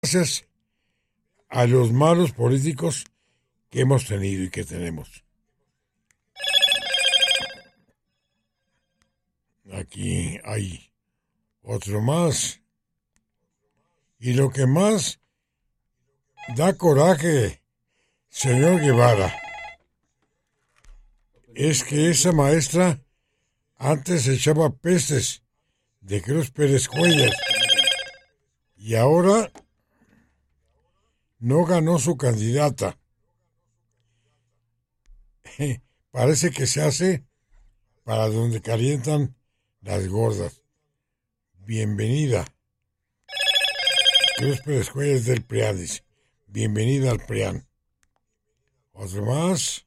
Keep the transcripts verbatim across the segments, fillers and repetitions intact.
gracias a los malos políticos que hemos tenido y que tenemos. Aquí hay otro más. Y lo que más da coraje, señor Guevara, es que esa maestra antes echaba pestes de Cruz Pérez Cuellar y ahora no ganó su candidata. Parece que se hace para donde calientan las gordas. Bienvenida. Cruz Pérez Cuellar es del PRIAN, dice. Bienvenida al PRIAN. Otro más.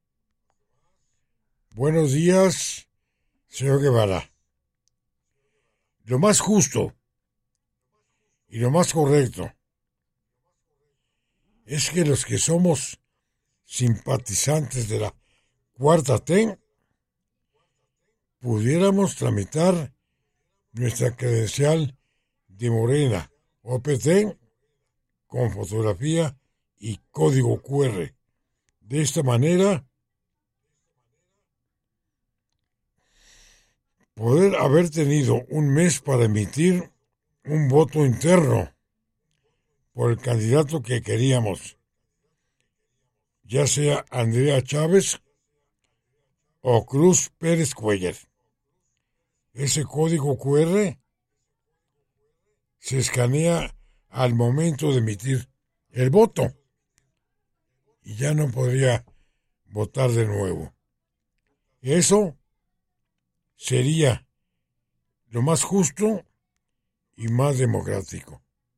Buenos días, señor Guevara. Lo más justo y lo más correcto es que los que somos simpatizantes de la Cuarta T pudiéramos tramitar nuestra credencial de Morena O P T con fotografía y código cu erre. De esta manera, poder haber tenido un mes para emitir un voto interno por el candidato que queríamos, ya sea Andrea Chávez o Cruz Pérez Cuellar. Ese código cu erre se escanea al momento de emitir el voto y ya no podría votar de nuevo. Eso sería lo más justo y más democrático.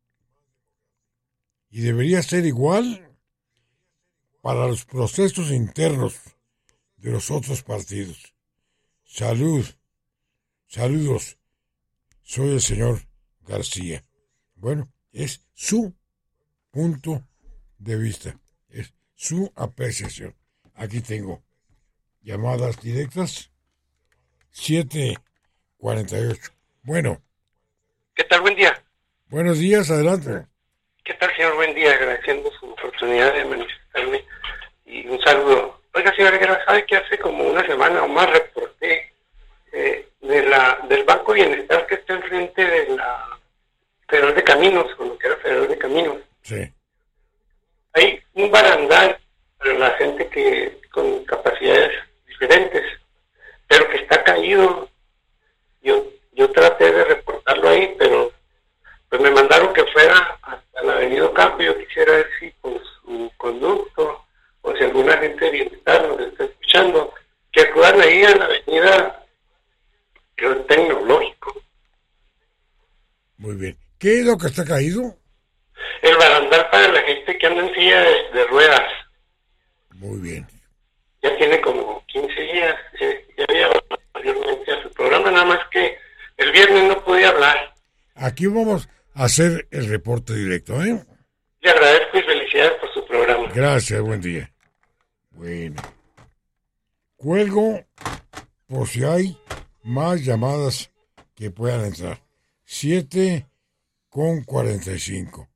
Y debería ser igual para los procesos internos de los otros partidos. Salud, saludos, soy el señor García. Bueno, es su punto de vista, es su apreciación. Aquí tengo llamadas directas. siete cuarenta y ocho. Bueno. ¿Qué tal? Buen día. Buenos días, adelante. ¿Qué tal, señor? Buen día, agradeciendo su oportunidad de manifestarme y un saludo. Oiga, señor Guerra, ¿sabe que hace como una semana o más reporté eh, de la del Banco Bienestar que está enfrente de la Federal de Caminos, con lo que era Federal de Caminos? Sí. Hay un barandal para la gente que con capacidades diferentes, pero que está caído. Yo yo traté de reportarlo ahí, pero pues me mandaron que fuera hasta la avenida Ocampo. Yo quisiera ver si por su conducto o si alguna gente de bienestar nos está escuchando, que acudan ahí a la avenida Tecnológico. Muy bien. ¿Qué es lo que está caído? El barandal para la gente que anda en silla de, de ruedas. Muy bien. Ya tiene como quince días. Eh, ya había hablado mayormente a su programa, nada más que el viernes no podía hablar. Aquí vamos a hacer el reporte directo, ¿eh? Le agradezco y felicidades por su programa. Gracias, buen día. Bueno. Cuelgo por si hay más llamadas que puedan entrar. siete con cuarenta y cinco.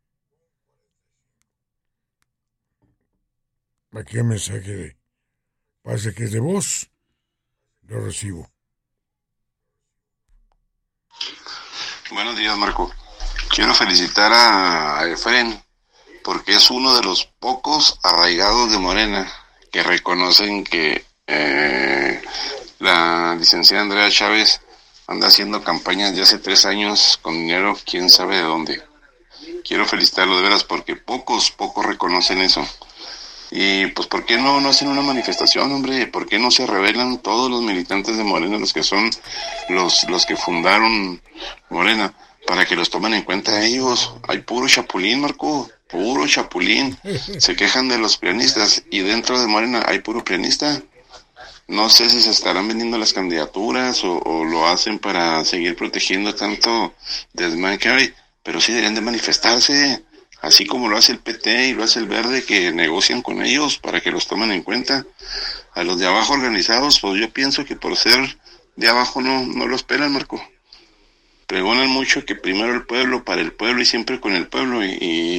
Aquí un mensaje de... Parece que es de voz. Lo recibo. Buenos días, Marco. Quiero felicitar a Efren porque es uno de los pocos arraigados de Morena que reconocen que eh, la licenciada Andrea Chávez anda haciendo campañas de hace tres años con dinero quién sabe de dónde. Quiero felicitarlo de veras porque pocos, pocos reconocen eso. Y pues, ¿por qué no, no hacen una manifestación, hombre? ¿Por qué no se rebelan todos los militantes de Morena, los que son los, los que fundaron Morena, para que los tomen en cuenta ellos? Hay puro chapulín, Marco, puro chapulín. Se quejan de los prianistas y dentro de Morena hay puro prianista. No sé si se estarán vendiendo las candidaturas o, o lo hacen para seguir protegiendo tanto desmán que hay, pero sí deberían de manifestarse. Así como lo hace el P T y lo hace el Verde, que negocian con ellos para que los tomen en cuenta. A los de abajo organizados, pues yo pienso que por ser de abajo no, no los pelan, Marco. pregonan mucho que primero el pueblo, para el pueblo y siempre con el pueblo, y, y